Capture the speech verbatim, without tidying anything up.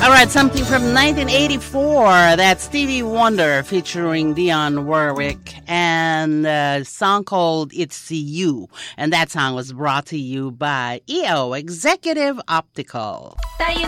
All right, something from nineteen eighty-four. That's Stevie Wonder featuring Dionne Warwick, and a song called It's You. And that song was brought to you by E O Executive Optical.